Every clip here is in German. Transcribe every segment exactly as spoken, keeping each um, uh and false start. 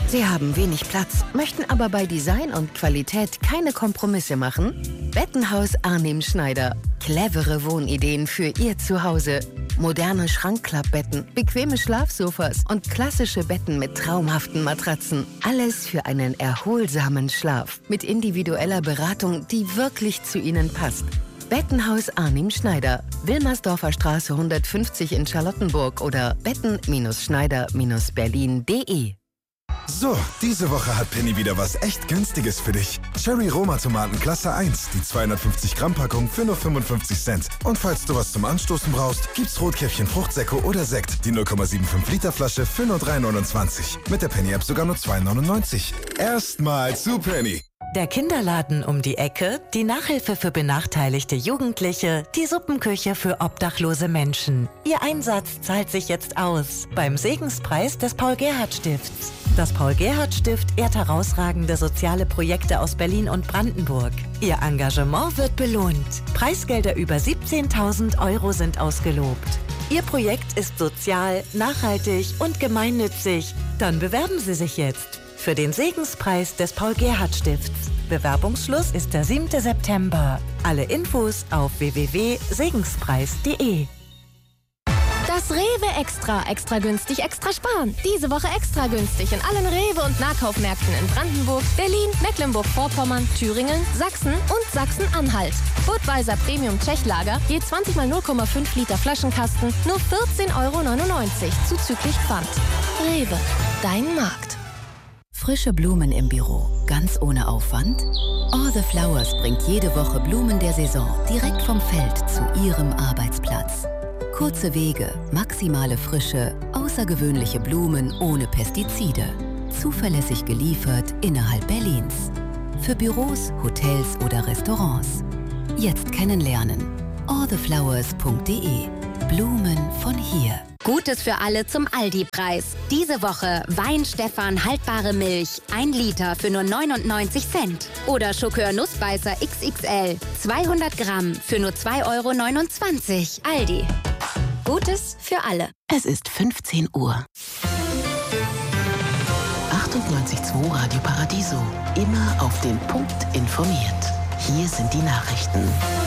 Sie haben wenig Platz, möchten aber bei Design und Qualität keine Kompromisse machen? Bettenhaus Arnim Schneider. Clevere Wohnideen für Ihr Zuhause. Moderne Schrankklappbetten, bequeme Schlafsofas und klassische Betten mit traumhaften Matratzen. Alles für einen erholsamen Schlaf. Mit individueller Beratung, die wirklich zu Ihnen passt. Bettenhaus Arnim Schneider. Wilmersdorfer Straße hundertfünfzig in Charlottenburg oder betten Schneider Berlin punkt de. So, diese Woche hat Penny wieder was echt Günstiges für dich. Cherry Roma Tomaten Klasse eins, die zweihundertfünfzig Gramm Packung für nur fünfundfünfzig Cent. Und falls du was zum Anstoßen brauchst, gibt's Rotkäppchen Fruchtsäcke oder Sekt, die null Komma fünfundsiebzig Liter Flasche für nur drei neunundzwanzig. Mit der Penny-App sogar nur zwei neunundneunzig. Erstmal zu Penny. Der Kinderladen um die Ecke, die Nachhilfe für benachteiligte Jugendliche, die Suppenküche für obdachlose Menschen. Ihr Einsatz zahlt sich jetzt aus beim Segenspreis des Paul-Gerhardt-Stifts. Das Paul-Gerhardt-Stift ehrt herausragende soziale Projekte aus Berlin und Brandenburg. Ihr Engagement wird belohnt. Preisgelder über siebzehntausend Euro sind ausgelobt. Ihr Projekt ist sozial, nachhaltig und gemeinnützig. Dann bewerben Sie sich jetzt für den Segenspreis des Paul-Gerhardt-Stifts. Bewerbungsschluss ist der siebte September. Alle Infos auf w w w punkt segenspreis punkt de. Das Rewe Extra. Extra günstig, extra sparen. Diese Woche extra günstig in allen Rewe- und Nahkaufmärkten in Brandenburg, Berlin, Mecklenburg-Vorpommern, Thüringen, Sachsen und Sachsen-Anhalt. Budweiser Premium Tschechlager, je zwanzig mal null Komma fünf Liter Flaschenkasten, nur vierzehn Euro neunundneunzig, zuzüglich Pfand. Rewe, dein Markt. Frische Blumen im Büro, ganz ohne Aufwand? All the Flowers bringt jede Woche Blumen der Saison direkt vom Feld zu Ihrem Arbeitsplatz. Kurze Wege, maximale Frische, außergewöhnliche Blumen ohne Pestizide. Zuverlässig geliefert innerhalb Berlins. Für Büros, Hotels oder Restaurants. Jetzt kennenlernen. all the flowers punkt de. Blumen von hier. Gutes für alle zum Aldi-Preis. Diese Woche Wein Stefan haltbare Milch, ein Liter für nur neunundneunzig Cent. Oder Schokör Nussbeißer X X L, zweihundert Gramm für nur zwei Euro neunundzwanzig. Aldi. Gutes für alle. Es ist fünfzehn Uhr. achtundneunzig Komma zwei Radio Paradiso. Immer auf den Punkt informiert. Hier sind die Nachrichten.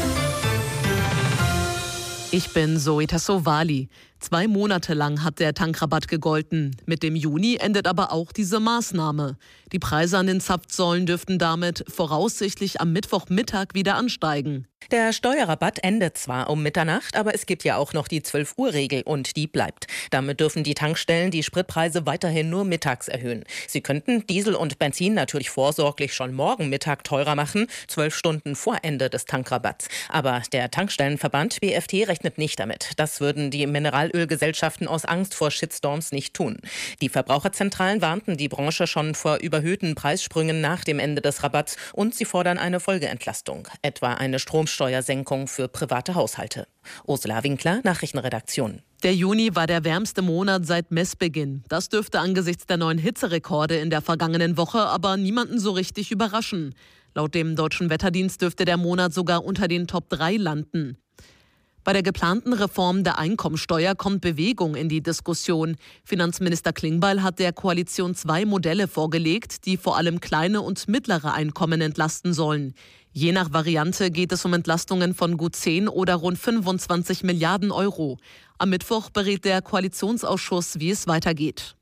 Ich bin Zoe Tassovali. Zwei Monate lang hat der Tankrabatt gegolten. Mit dem Juni endet aber auch diese Maßnahme. Die Preise an den Zapfsäulen dürften damit voraussichtlich am Mittwochmittag wieder ansteigen. Der Steuerrabatt endet zwar um Mitternacht, aber es gibt ja auch noch die zwölf Uhr Regel und die bleibt. Damit dürfen die Tankstellen die Spritpreise weiterhin nur mittags erhöhen. Sie könnten Diesel und Benzin natürlich vorsorglich schon morgen Mittag teurer machen, zwölf Stunden vor Ende des Tankrabatts. Aber der Tankstellenverband B F T rechnet nicht damit. Das würden die Mineralölgesellschaften aus Angst vor Shitstorms nicht tun. Die Verbraucherzentralen warnten die Branche schon vor überhöhten Preissprüngen nach dem Ende des Rabatts und sie fordern eine Folgeentlastung, etwa eine Stromsteuersenkung für private Haushalte. Ursula Winkler, Nachrichtenredaktion. Der Juni war der wärmste Monat seit Messbeginn. Das dürfte angesichts der neuen Hitzerekorde in der vergangenen Woche aber niemanden so richtig überraschen. Laut dem Deutschen Wetterdienst dürfte der Monat sogar unter den Top drei landen. Bei der geplanten Reform der Einkommensteuer kommt Bewegung in die Diskussion. Finanzminister Klingbeil hat der Koalition zwei Modelle vorgelegt, die vor allem kleine und mittlere Einkommen entlasten sollen. Je nach Variante geht es um Entlastungen von gut zehn oder rund fünfundzwanzig Milliarden Euro. Am Mittwoch berät der Koalitionsausschuss, wie es weitergeht.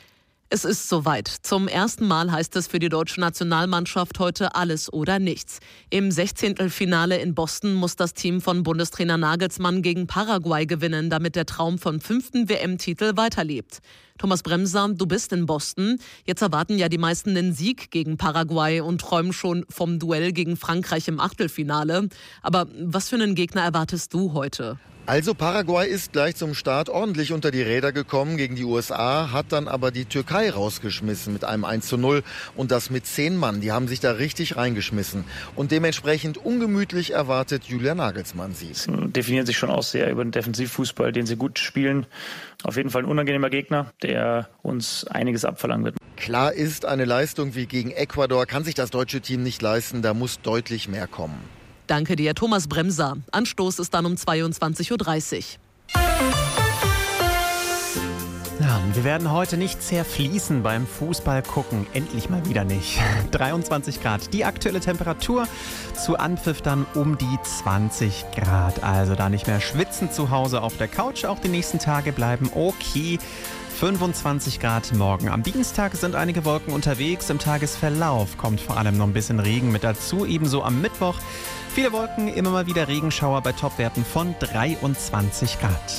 Es ist soweit. Zum ersten Mal heißt es für die deutsche Nationalmannschaft heute alles oder nichts. Im Sechzehntelfinale in Boston muss das Team von Bundestrainer Nagelsmann gegen Paraguay gewinnen, damit der Traum vom fünften W M-Titel weiterlebt. Thomas Bremser, du bist in Boston. Jetzt erwarten ja die meisten den Sieg gegen Paraguay und träumen schon vom Duell gegen Frankreich im Achtelfinale. Aber was für einen Gegner erwartest du heute? Also Paraguay ist gleich zum Start ordentlich unter die Räder gekommen gegen die U S A, hat dann aber die Türkei rausgeschmissen mit einem eins zu null und das mit zehn Mann. Die haben sich da richtig reingeschmissen und dementsprechend ungemütlich erwartet Julian Nagelsmann sie. Sie definieren sich schon auch sehr über den Defensivfußball, den sie gut spielen. Auf jeden Fall ein unangenehmer Gegner, der uns einiges abverlangen wird. Klar ist, eine Leistung wie gegen Ecuador kann sich das deutsche Team nicht leisten, da muss deutlich mehr kommen. Danke dir, Thomas Bremser. Anstoß ist dann um zweiundzwanzig Uhr dreißig. Ja, Mann, wir werden heute nicht zerfließen beim Fußball gucken. Endlich mal wieder nicht. dreiundzwanzig Grad, die aktuelle Temperatur. Zu Anpfiff dann um die zwanzig Grad. Also da nicht mehr schwitzen zu Hause auf der Couch. Auch die nächsten Tage bleiben okay. fünfundzwanzig Grad morgen. Am Dienstag sind einige Wolken unterwegs. Im Tagesverlauf kommt vor allem noch ein bisschen Regen mit dazu. Ebenso am Mittwoch. Viele Wolken, immer mal wieder Regenschauer bei Topwerten von dreiundzwanzig Grad.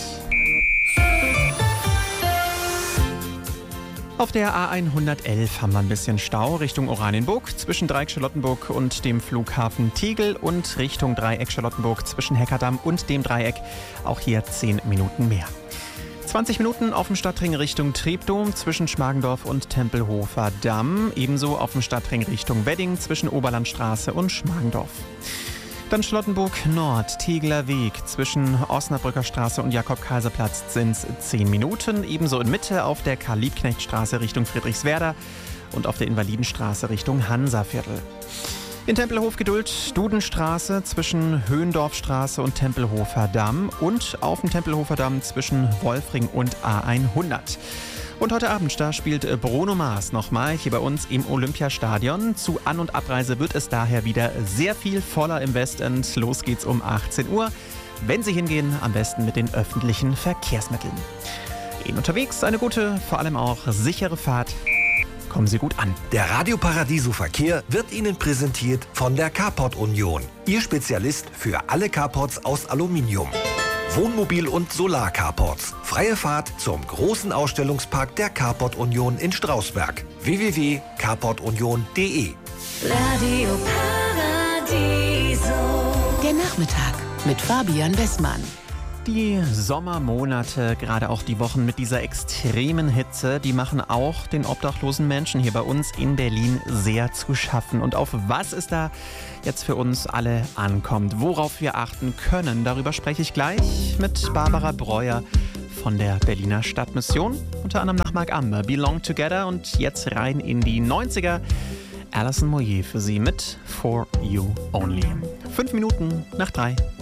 Auf der A hundertelf haben wir ein bisschen Stau Richtung Oranienburg zwischen Dreieck Charlottenburg und dem Flughafen Tegel und Richtung Dreieck Charlottenburg zwischen Heckerdamm und dem Dreieck. Auch hier zehn Minuten mehr. zwanzig Minuten auf dem Stadtring Richtung Treptow zwischen Schmargendorf und Tempelhofer Damm. Ebenso auf dem Stadtring Richtung Wedding zwischen Oberlandstraße und Schmargendorf. Dann Charlottenburg Nord, Tegeler Weg zwischen Osnabrücker Straße und Jakob-Kaiser-Platz sind es zehn Minuten. Ebenso in Mitte auf der Karl-Liebknecht-Straße Richtung Friedrichswerder und auf der Invalidenstraße Richtung Hansaviertel. In Tempelhof Geduld, Dudenstraße zwischen Höhendorfstraße und Tempelhofer Damm und auf dem Tempelhofer Damm zwischen Wolfring und A hundert. Und heute Abend, da spielt Bruno Mars nochmal hier bei uns im Olympiastadion. Zu An- und Abreise wird es daher wieder sehr viel voller im Westend. Los geht's um achtzehn Uhr. Wenn Sie hingehen, am besten mit den öffentlichen Verkehrsmitteln. Ihnen unterwegs eine gute, vor allem auch sichere Fahrt. Kommen Sie gut an. Der Radio Paradiso Verkehr wird Ihnen präsentiert von der Carport Union. Ihr Spezialist für alle Carports aus Aluminium. Wohnmobil- und Solar-Carports. Freie Fahrt zum großen Ausstellungspark der Carport Union in Strausberg. w w w punkt carport union punkt d e. Radio Paradiso. Der Nachmittag mit Fabian Westmann. Die Sommermonate, gerade auch die Wochen mit dieser extremen Hitze, die machen auch den obdachlosen Menschen hier bei uns in Berlin sehr zu schaffen. Und auf was es da jetzt für uns alle ankommt, worauf wir achten können, darüber spreche ich gleich mit Barbara Breuer von der Berliner Stadtmission. Unter anderem nach Marc Amber, Belong Together und jetzt rein in die neunziger. Alison Moyet für Sie mit For You Only. Fünf Minuten nach drei.